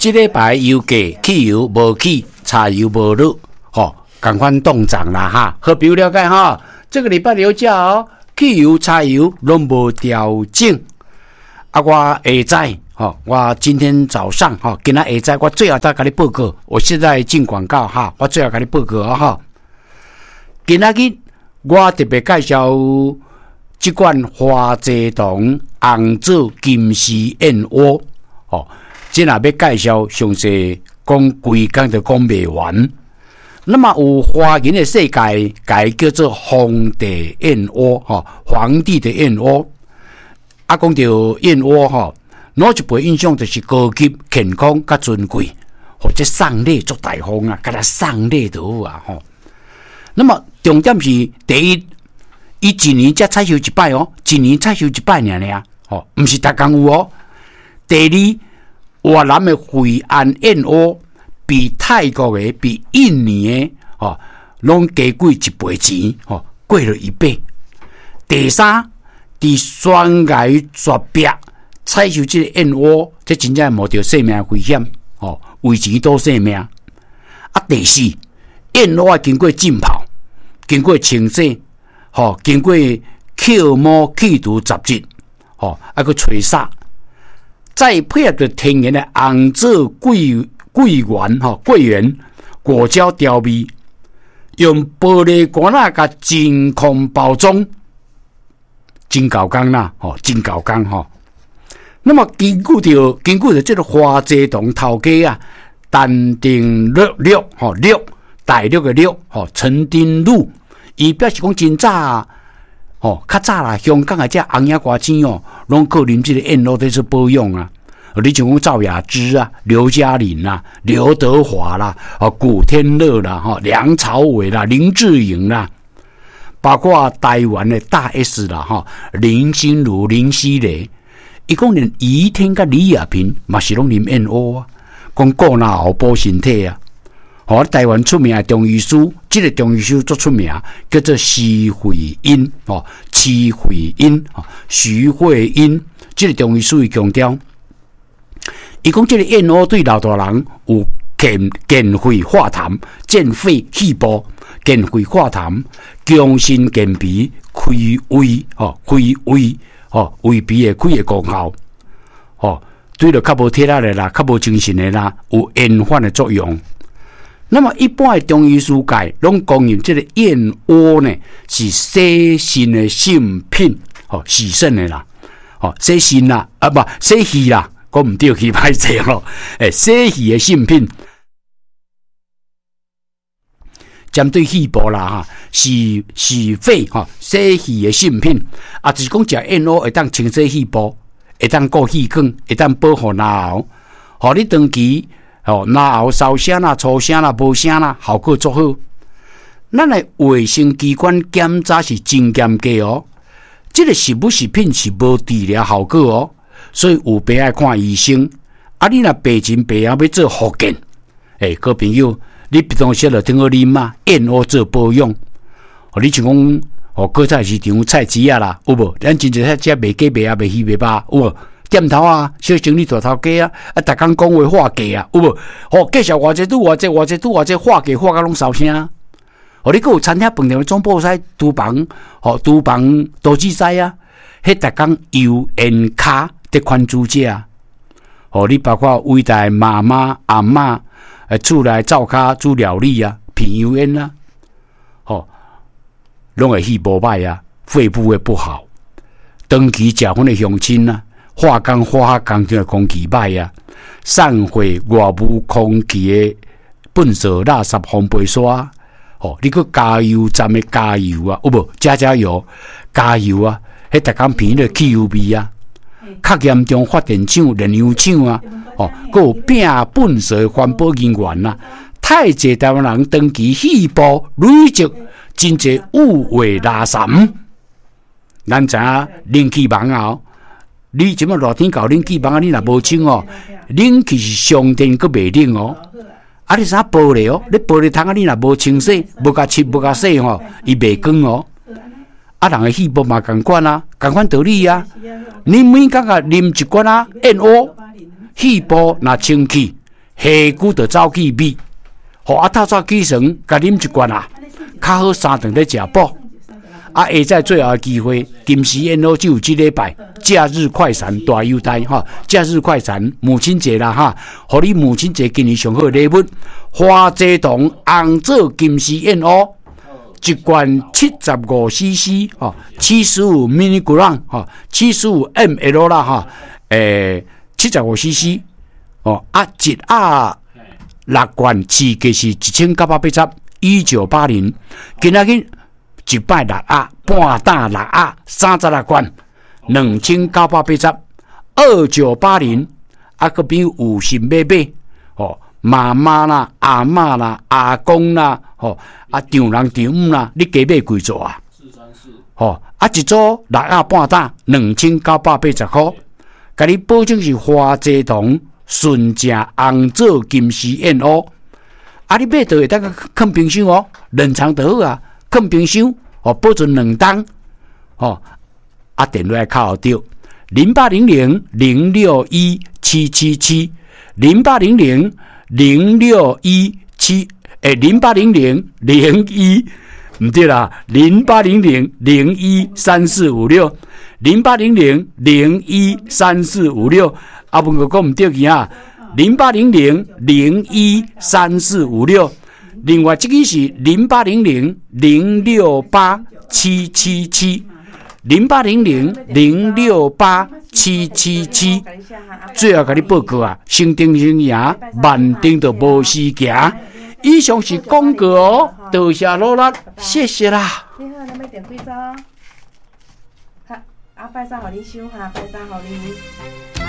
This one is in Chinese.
这礼拜油价汽油无起，柴油无落，赶快冻涨啦哈！好朋友了解哈，这个礼拜油价汽油、柴油拢无调整。我下载我今天早上今仔下载我最后再给你报告。我现在进广告哈，我最后给你报告哈。今仔日我特别介绍这款花泽堂红枣金丝燕窝这若要介绍详细讲规工就讲袂完。那么有华人的世界改叫做皇帝燕窝皇帝的燕窝。讲到燕窝哪一辈印象就是高级、健康、甲尊贵，或者送礼做大方啊，甲他送礼就好啊那么重点是第一，伊一年才采收一摆一年采收一摆尔不是逐工有第二，越南的惠安燕窝比泰国的、比印尼的拢加贵一倍钱贵了1倍。第三，伫悬崖绝壁采收这个燕窝，这真正冒着生命危险为钱赌性命。第四，燕窝经过浸泡，经过清洗经过去毛去除杂质去吹杀，再配合着天然的红枣桂圆果胶调味，用玻璃罐甲真空包装，真高工啦真高工那么根据着这个花泽堂头家陈定禄大陆的陆陈定禄，伊表示讲真早较早啦，香港的这红叶瓜子拢靠啉这个燕窝在做保养啊。你像讲赵雅芝啊、刘嘉玲啦、刘德华啦、古天乐啦、梁朝伟啦、林志颖啦，包括台湾的大 S 啦、林心如、林熙蕾，伊讲连倚天甲李亚平嘛是拢啉燕窝啊，讲顾哪后补身体啊。台湾出名的中医师，这个中医师最出名，叫做徐慧英徐慧英，这个中医师伊强调，伊讲这个燕窝对老大人有健肺化痰、健肺细胞、健肺化痰、强心健脾、开胃胃鼻的开的功效对了较无体力的啦、较无精神的啦，有延缓的作用。那么一般的中医师界拢公认这个燕窝呢是洗肾的圣品洗肾的啦洗肾啦不洗肺啦，讲唔对去歹势洗肺的圣品。针对细胞啦是肺洗肺的圣品就是讲食燕窝会当清洗细胞，会当顾气管，会当保护脑喉你长期脑后烧声啦、粗声啦、无声啦，效果足好。咱的卫生机关检查是真严格这个食物食品是无治疗效果所以有病爱看医生。你若病前病后要做复健，各位朋友，你平常时就等好啉嘛，燕窝做保养。你像讲果菜市场菜市啊啦，有无？咱真侪只卖鸡卖啊、卖鱼卖肉，有无？店头啊，小生意大头家逐工讲话化价有无？介绍偌济化价化到拢烧声。你还有餐厅饭店总部师厨房都知师啊，迄逐工油盐卡得款煮食你包括伟大妈妈、阿嬷厝内灶骹煮料理啊，品油烟啊，拢会气无歹啊，肺部会不好。长期食薰的乡亲啊。化工就空气歹啊，散会外部空气的粪扫垃圾防飞沙你去加油站的加油啊，有无？加油加油啊，迄逐工闻着汽油味啊，较严重发电厂、炼油厂啊，还有摒粪扫的环保人员啊，太济台湾人长期细胞累积真济有害垃圾。咱知影冷气房你即摆热天搞冷气房你若无清冷气是上电佫袂冷你啥玻璃你玻璃桶你若无清洗，无甲切无甲洗伊袂光人的细胞嘛共款共款道理你每工啉一罐燕窝，细胞若清气， 下句就走去米，透早起床，甲啉一罐啊，较好3顿咧食补。下在最后的机会，金石燕鸥就有这礼拜假日快闪大优待假日快闪母亲节啦互你母亲节今年上好的礼物，花蔗糖红枣金石燕鸥一罐75cc75 mg 75 ml 啦75cc 一盒6罐，市价是1980， 1980，今仔日一摆6盒，半打6盒，36罐，2980， 2980，个边有心要买妈妈啦、阿嬷啦、阿公啦，丈人丈母啦，你加买几组啊？434，一组6盒半打，2980块，甲你保证是花蔗糖、纯正红枣金丝燕鸥，你买就会当放冰箱冷藏就好啊。放冰箱保存2冬电话靠到0800-061-777 0800-061-70800-01唔对啦，0800-013456 0800-013456问我讲唔对去0800-013456。另外这个是0800-068-777 0800-068-777。最后给你报告成丁成赢，万定就无时行。以上是广告多谢努力，谢谢啦。 你好，咱要订几组？拜三互你收下，拜三互你。